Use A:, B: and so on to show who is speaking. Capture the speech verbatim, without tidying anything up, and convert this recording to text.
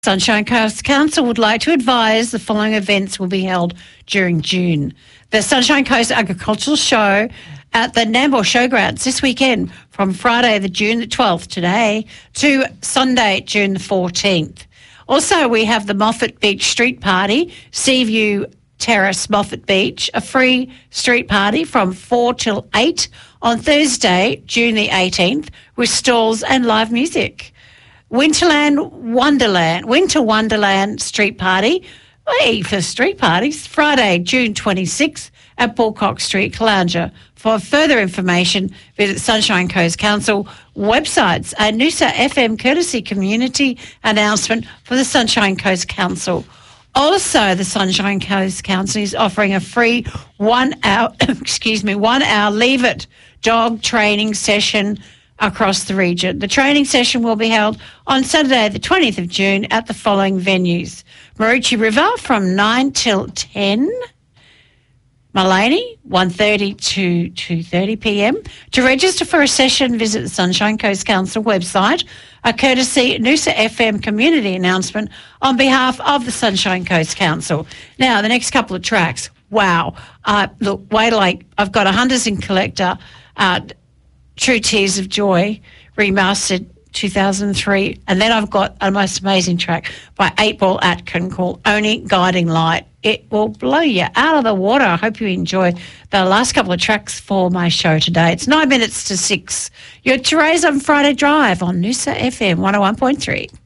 A: Sunshine Coast Council would like to advise the following events will be held during June. The Sunshine Coast Agricultural Show at the Nambour Showgrounds this weekend from Friday the June the twelfth today to Sunday June the fourteenth. Also, we have the Moffat Beach Street Party, Seaview Terrace, Moffat Beach, a free street party from four till eight on Thursday, June the eighteenth, with stalls and live music. Winterland Wonderland, Winter Wonderland Street Party, hey, for street parties, Friday, June twenty-sixth at Bullcock Street, Caloundra. For further information, visit Sunshine Coast Council websites. A Noosa F M courtesy community announcement for the Sunshine Coast Council. Also, the Sunshine Coast Council is offering a free one hour, excuse me, one hour Leave It dog training session across the region. The training session will be held on Saturday the twentieth of June at the following venues. Maroochy River from nine till ten. Mullaney, one thirty to two thirty p m. To register for a session, visit the Sunshine Coast Council website, a courtesy Noosa F M community announcement on behalf of the Sunshine Coast Council. Now, the next couple of tracks, wow. Uh, look, wait, like I've got a Hunters and Collector, uh, True Tears of Joy, remastered two thousand three. And then I've got a most amazing track by eight Ball Atkin called Only Guiding Light. It will blow you out of the water. I hope you enjoy the last couple of tracks for my show today. It's nine minutes to six. You're Therese on Friday Drive on Noosa F M one oh one point three.